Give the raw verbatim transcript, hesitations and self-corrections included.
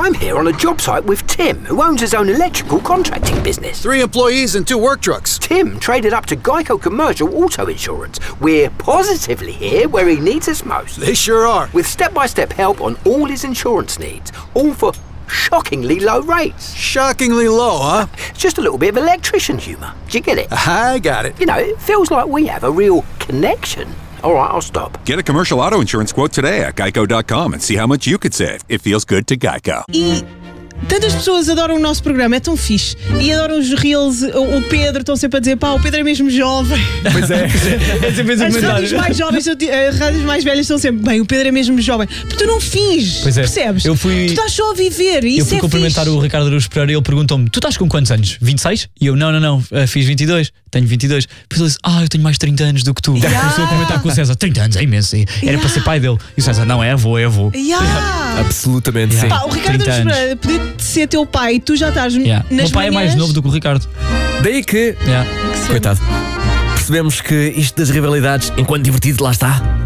I'm here on a job site with Tim, who owns his own electrical contracting business. Three employees and two work trucks. Tim traded up to Geico Commercial Auto Insurance. We're positively here where he needs us most. They sure are. With step-by-step help on all his insurance needs, all for shockingly low rates. Shockingly low, huh? It's just a little bit of electrician humour. Do you get it? I got it. You know, it feels like we have a real connection. All right, I'll stop. Get a commercial auto insurance quote today at geico dot com and see how much you could save. It feels good to Geico. E tantas pessoas adoram o nosso programa, é tão fixe. E adoram os reels. O Pedro, estão sempre a dizer, pá, o Pedro é mesmo jovem. Pois é, é sempre esse As comentário. rádios mais jovens, as rádios mais velhas estão sempre, bem, o Pedro é mesmo jovem. Porque tu não finges, Pois é. percebes? Eu fui- Tu estás só a viver e Eu isso fui é cumprimentar fixe. o Ricardo Araújo Pereira e ele perguntou-me: tu estás com quantos anos? vinte e seis? E eu: não, não, não, uh, fiz vinte e dois, tenho vinte e dois. Depois ele disse: ah, eu tenho mais trinta anos do que tu. Yeah. Começou a comentar com o César: trinta anos, é imenso. E era Yeah. para ser pai dele. E o César: não, é avô, é avô. Yeah. Absolutamente Yeah. sim. Pá, o Ricardo trinta Araújo anos. Pereira podia ser teu pai e tu já estás Yeah. O nas meu pai é mais manhãs. novo do que o Ricardo. Daí que, Yeah. coitado, percebemos que isto das rivalidades, enquanto divertido, lá está,